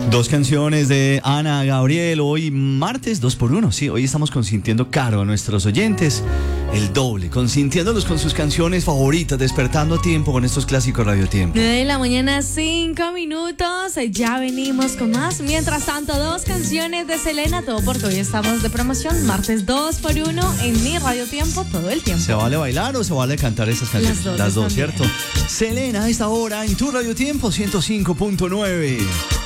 Dos canciones de Ana Gabriel, hoy martes 2x1. Sí, hoy estamos consintiendo caro a nuestros oyentes, el doble, consintiéndolos con sus canciones favoritas, despertando a tiempo con estos clásicos Radio Tiempo. 9 de la mañana, 5 minutos, ya venimos con más. Mientras tanto, dos canciones de Selena, todo porque hoy estamos de promoción, martes 2x1 en mi Radio Tiempo, todo el tiempo. ¿Se vale bailar o se vale cantar esas canciones? Las dos, ¿cierto? Selena, a esta hora en tu Radio Tiempo 105.9.